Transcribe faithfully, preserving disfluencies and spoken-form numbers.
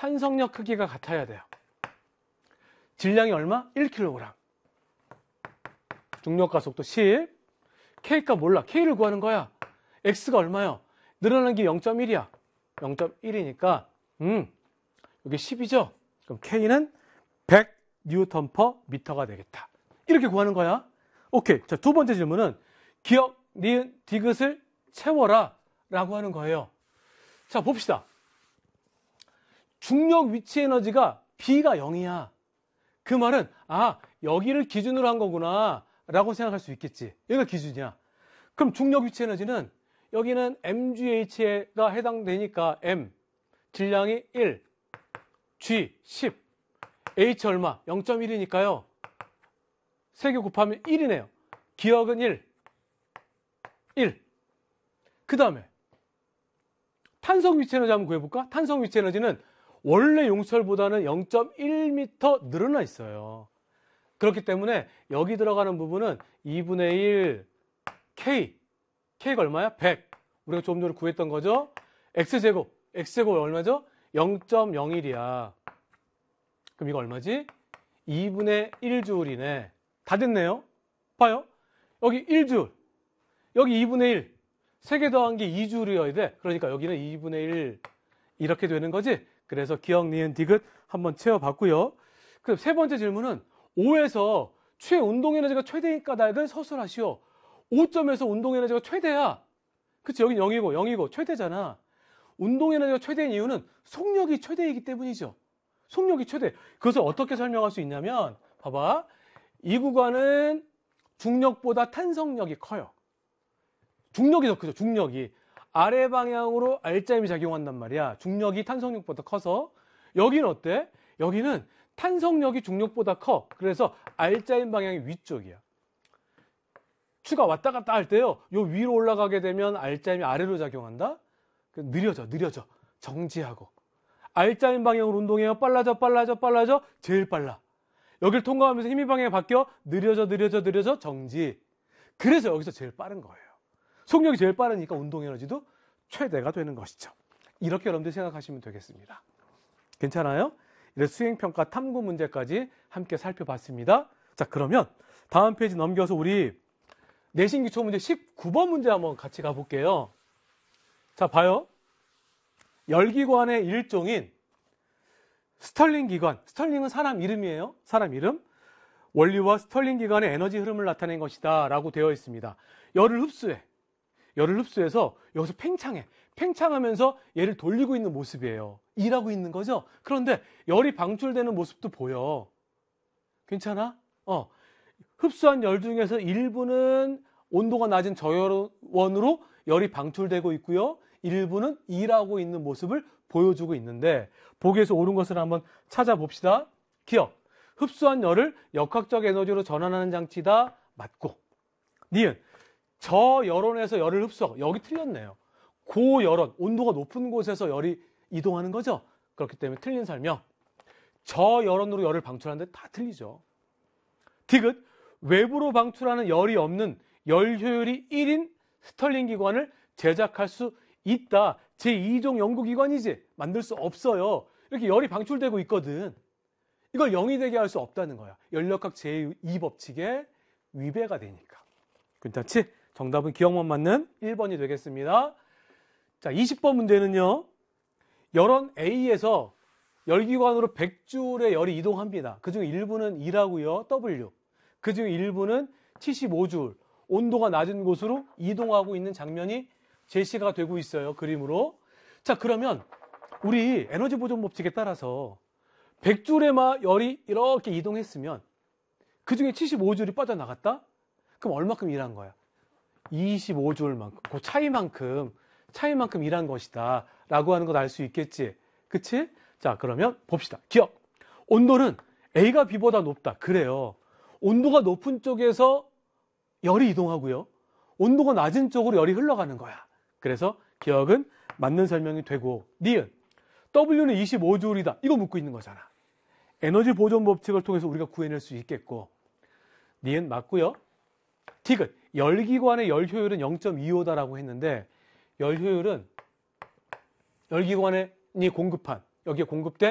탄성력 크기가 같아야 돼요. 질량이 얼마? 일 킬로그램. 중력과 속도 십. K값 몰라. K를 구하는 거야. X가 얼마요? 늘어난 게 영 점 일이야. 영 점 일이니까 음, 여기 십이죠? 그럼 K는 백 뉴턴 퍼 미터가 되겠다. 이렇게 구하는 거야. 오케이. 자, 두 번째 질문은 기억, 니은, 디귿을 채워라 라고 하는 거예요. 자, 봅시다. 중력 위치 에너지가 B가 영이야. 그 말은 아, 여기를 기준으로 한 거구나 라고 생각할 수 있겠지. 여기가 기준이야. 그럼 중력 위치 에너지는 여기는 엠지에이치가 해당되니까 M, 질량이 일, G, 십, H 얼마? 영 점 일이니까요. 세 개 곱하면 일이네요. 기억은 일, 일. 그 다음에 탄성 위치 에너지 한번 구해볼까? 탄성 위치 에너지는 원래 용철보다는 영 점 일 미터 늘어나 있어요. 그렇기 때문에 여기 들어가는 부분은 이분의 일 K. K가 얼마야? 백. 우리가 조금 전에 구했던 거죠? X제곱. X제곱 얼마죠? 영 점 영일이야. 그럼 이거 얼마지? 이분의 일 줄이네. 다 됐네요. 봐요. 여기 일 줄. 여기 이분의 일. 세 개 더한 게 이 줄이어야 돼. 그러니까 여기는 이분의 일. 이렇게 되는 거지? 그래서 기억, 니은, 디귿 한번 채워봤고요. 그럼 세 번째 질문은 오에서 최운동 에너지가 최대인 까닭을 서술하시오. 오 점에서 운동 에너지가 최대야. 그치? 여긴 영이고 영이고 최대잖아. 운동 에너지가 최대인 이유는 속력이 최대이기 때문이죠. 속력이 최대. 그것을 어떻게 설명할 수 있냐면 봐봐. 이 구간은 중력보다 탄성력이 커요. 중력이 더 크죠. 중력이. 아래 방향으로 알짜임이 작용한단 말이야. 중력이 탄성력보다 커서. 여기는 어때? 여기는 탄성력이 중력보다 커. 그래서 알짜임 방향이 위쪽이야. 추가 왔다 갔다 할 때요. 요 위로 올라가게 되면 알짜임이 아래로 작용한다. 느려져, 느려져. 정지하고. 알짜임 방향으로 운동해요. 빨라져, 빨라져, 빨라져. 제일 빨라. 여기를 통과하면서 힘의 방향이 바뀌어. 느려져, 느려져, 느려져. 정지. 그래서 여기서 제일 빠른 거예요. 속력이 제일 빠르니까 운동 에너지도 최대가 되는 것이죠. 이렇게 여러분들 생각하시면 되겠습니다. 괜찮아요? 이래서 수행평가 탐구 문제까지 함께 살펴봤습니다. 자, 그러면 다음 페이지 넘겨서 우리 내신 기초 문제 십구 번 문제 한번 같이 가볼게요. 자, 봐요. 열기관의 일종인 스털링 기관. 스털링은 사람 이름이에요. 사람 이름. 원리와 스털링 기관의 에너지 흐름을 나타낸 것이다 라고 되어 있습니다. 열을 흡수해. 열을 흡수해서 여기서 팽창해. 팽창하면서 얘를 돌리고 있는 모습이에요. 일하고 있는 거죠. 그런데 열이 방출되는 모습도 보여. 괜찮아? 어. 흡수한 열 중에서 일부는 온도가 낮은 저열원으로 열이 방출되고 있고요. 일부는 일하고 있는 모습을 보여주고 있는데 보기에서 옳은 것을 한번 찾아봅시다. 기억. 흡수한 열을 역학적 에너지로 전환하는 장치다. 맞고. 니은. 저열원에서 열을 흡수하고. 여기 틀렸네요. 고열원, 온도가 높은 곳에서 열이 이동하는 거죠. 그렇기 때문에 틀린 설명. 저열원으로 열을 방출하는데 다 틀리죠. 디귿. 외부로 방출하는 열이 없는 열 효율이 일인 스털링 기관을 제작할 수 있다. 제이 종 연구기관이지. 만들 수 없어요. 이렇게 열이 방출되고 있거든. 이걸 영이 되게 할 수 없다는 거야. 열역학 제이 법칙에 위배가 되니까. 괜찮지? 정답은 기억만 맞는 일 번이 되겠습니다. 자, 이십 번 문제는요. 열원 A에서 열기관으로 백 줄의 열이 이동합니다. 그중 일부는 E라고요. W. 그중 일부는 칠십오 줄. 온도가 낮은 곳으로 이동하고 있는 장면이 제시가 되고 있어요. 그림으로. 자, 그러면 우리 에너지 보존 법칙에 따라서 백 줄의 열이 이렇게 이동했으면 그중에 칠십오 줄이 빠져나갔다? 그럼 얼마큼 일한 거야? 이십오 줄만큼. 그 차이만큼, 차이만큼 일한 것이다. 라고 하는 걸 알 수 있겠지. 그치? 자, 그러면 봅시다. 기억. 온도는 A가 B보다 높다. 그래요. 온도가 높은 쪽에서 열이 이동하고요. 온도가 낮은 쪽으로 열이 흘러가는 거야. 그래서 기억은 맞는 설명이 되고. 니은. W는 이십오 줄이다. 이거 묻고 있는 거잖아. 에너지 보존 법칙을 통해서 우리가 구해낼 수 있겠고. 니은 맞고요. 디귿. 열기관의 열 효율은 영 점 이오다라고 했는데 열 효율은 열기관이 공급한 여기에 공급된